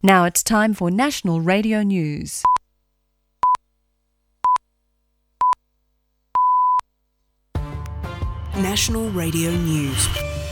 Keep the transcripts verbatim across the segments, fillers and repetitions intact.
Now it's time for National Radio News. National Radio News.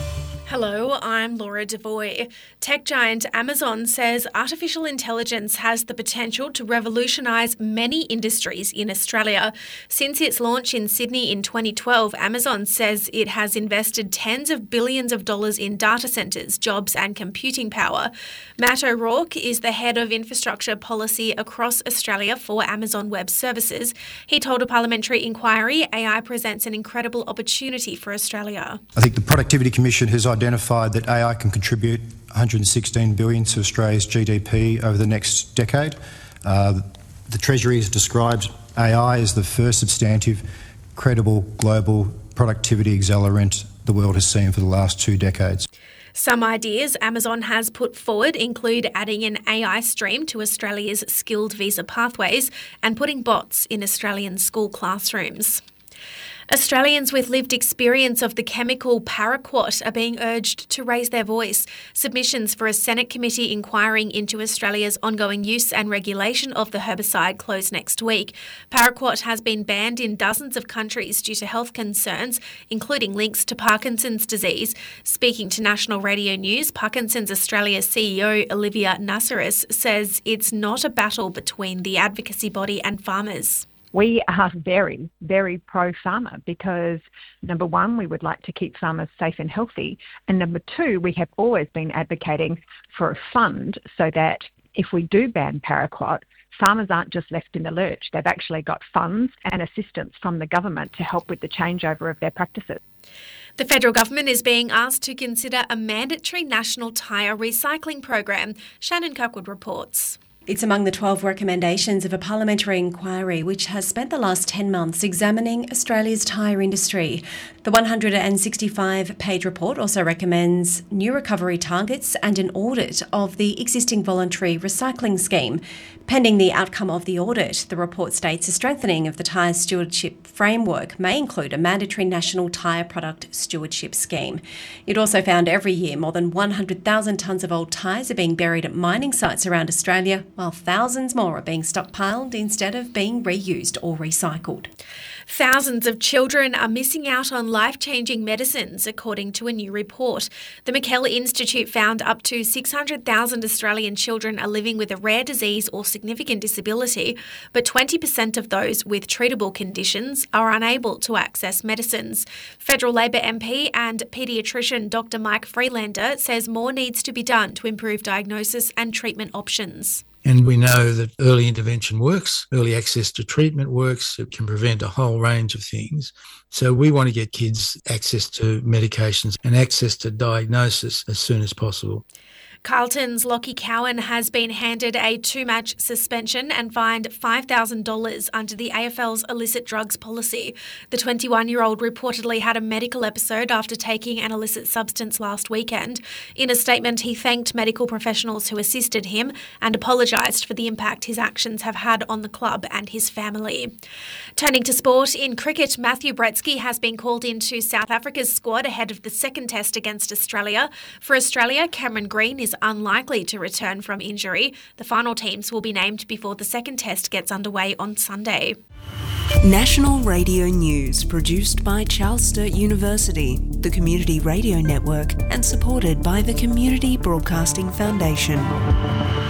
Hello, I'm Laura Devoy. Tech giant Amazon says artificial intelligence has the potential to revolutionise many industries in Australia. Since its launch in Sydney in twenty twelve, Amazon says it has invested tens of billions of dollars in data centres, jobs and computing power. Matt O'Rourke is the head of infrastructure policy across Australia for Amazon Web Services. He told a parliamentary inquiry A I presents an incredible opportunity for Australia. I think the Productivity Commission has identified that A I can contribute one hundred sixteen billion dollars to Australia's G D P over the next decade. Uh, the Treasury has described A I as the first substantive, credible global productivity accelerant the world has seen for the last two decades. Some ideas Amazon has put forward include adding an A I stream to Australia's skilled visa pathways and putting bots in Australian school classrooms. Australians with lived experience of the chemical paraquat are being urged to raise their voice. Submissions for a Senate committee inquiring into Australia's ongoing use and regulation of the herbicide close next week. Paraquat has been banned in dozens of countries due to health concerns, including links to Parkinson's disease. Speaking to National Radio News, Parkinson's Australia C E O Olivia Nassaris says it's not a battle between the advocacy body and farmers. We are very, very pro-farmer because, number one, we would like to keep farmers safe and healthy. And number two, we have always been advocating for a fund so that if we do ban paraquat, farmers aren't just left in the lurch. They've actually got funds and assistance from the government to help with the changeover of their practices. The federal government is being asked to consider a mandatory national tyre recycling program. Shannon Kirkwood reports. It's among the twelve recommendations of a parliamentary inquiry which has spent the last ten months examining Australia's tyre industry. The one hundred sixty-five page report also recommends new recovery targets and an audit of the existing voluntary recycling scheme. Pending the outcome of the audit, the report states a strengthening of the tyre stewardship framework may include a mandatory national tyre product stewardship scheme. It also found every year more than one hundred thousand tonnes of old tyres are being buried at mining sites around Australia, while thousands more are being stockpiled instead of being reused or recycled. Thousands of children are missing out on life-changing medicines, according to a new report. The McKellar Institute found up to six hundred thousand Australian children are living with a rare disease or significant disability, but twenty percent of those with treatable conditions are unable to access medicines. Federal Labor M P and paediatrician Doctor Mike Freelander says more needs to be done to improve diagnosis and treatment options. And we know that early intervention works, early access to treatment works, it can prevent a whole range of things. So we want to get kids access to medications and access to diagnosis as soon as possible. Carlton's Lockie Cowan has been handed a two-match suspension and fined five thousand dollars under the A F L's illicit drugs policy. The twenty-one-year-old reportedly had a medical episode after taking an illicit substance last weekend. In a statement, he thanked medical professionals who assisted him and apologised for the impact his actions have had on the club and his family. Turning to sport, in cricket, Matthew Bretsky has been called into South Africa's squad ahead of the second test against Australia. For Australia, Cameron Green is unlikely to return from injury. The final teams will be named before the second test gets underway on Sunday. National Radio News, produced by Charles Sturt University, the Community Radio Network, and supported by the Community Broadcasting Foundation.